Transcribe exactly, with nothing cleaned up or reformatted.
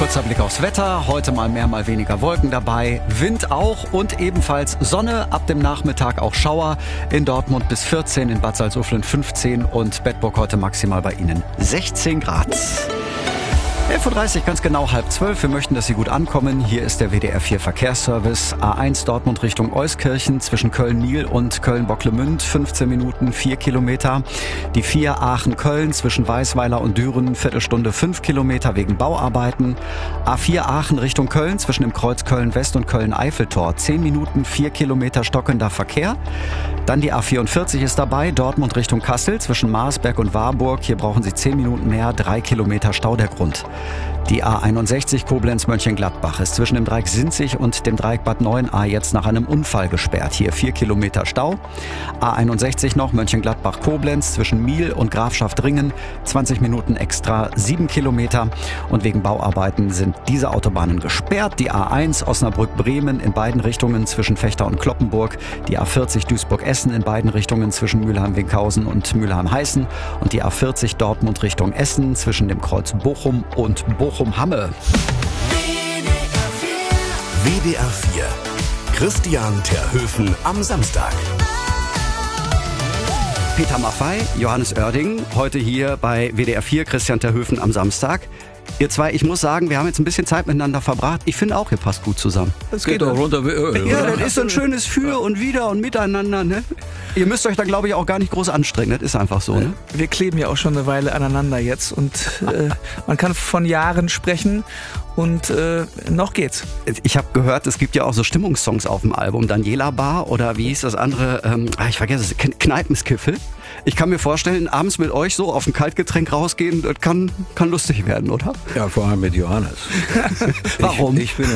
Kurzer Blick aufs Wetter. Heute mal mehr, mal weniger Wolken dabei. Wind auch und ebenfalls Sonne. Ab dem Nachmittag auch Schauer. In Dortmund bis vierzehn, in Bad Salzuflen fünfzehn und Bedburg heute maximal bei Ihnen sechzehn Grad. elf Uhr dreißig, ganz genau halb zwölf. Wir möchten, dass Sie gut ankommen. Hier ist der W D R vier Verkehrsservice. A eins Dortmund Richtung Euskirchen zwischen Köln-Nil und Köln-Bocklemünd. fünfzehn Minuten, vier Kilometer. Die vier Aachen-Köln zwischen Weißweiler und Düren. Viertelstunde, fünf Kilometer wegen Bauarbeiten. A vier Aachen Richtung Köln zwischen dem Kreuz Köln-West und Köln-Eiffeltor. zehn Minuten, vier Kilometer stockender Verkehr. Dann die A vierundvierzig ist dabei. Dortmund Richtung Kassel zwischen Marsberg und Warburg. Hier brauchen Sie zehn Minuten mehr. drei Kilometer Stau der Grund. Die A einundsechzig Koblenz-Mönchengladbach ist zwischen dem Dreieck Sinzig und dem Dreieck Bad Neuenahr jetzt nach einem Unfall gesperrt. Hier vier Kilometer Stau. A einundsechzig noch Mönchengladbach-Koblenz zwischen Miel und Grafschaft-Ringen. zwanzig Minuten extra, sieben Kilometer. Und wegen Bauarbeiten sind diese Autobahnen gesperrt. Die A eins Osnabrück-Bremen in beiden Richtungen zwischen Vechta und Cloppenburg. Die A vierzig Duisburg-Essen in beiden Richtungen zwischen Mülheim-Winkhausen und Mülheim-Heißen. Und die A vierzig Dortmund Richtung Essen zwischen dem Kreuz Bochum und Bochum-Hamme. W D R vier. Christian Terhöfen am Samstag. Peter Maffay, Johannes Oerding, heute hier bei W D R vier, Christian Terhöfen am Samstag. Ihr zwei, ich muss sagen, wir haben jetzt ein bisschen Zeit miteinander verbracht. Ich finde auch, ihr passt gut zusammen. Das geht doch runter wie Öl. Ja, das ist so ein schönes Für und Wider und Miteinander, ne? Ihr müsst euch da, glaube ich, auch gar nicht groß anstrengen. Das ist einfach so, ne? Wir kleben ja auch schon eine Weile aneinander jetzt und äh, man kann von Jahren sprechen und äh, noch geht's. Ich habe gehört, es gibt ja auch so Stimmungssongs auf dem Album. Daniela Bar oder wie hieß das andere? Ähm, ich vergesse es. Kneipenskiffel. Ich kann mir vorstellen, abends mit euch so auf ein Kaltgetränk rausgehen, das kann, kann lustig werden, oder? Ja, vor allem mit Johannes. Warum? Ich, ich bin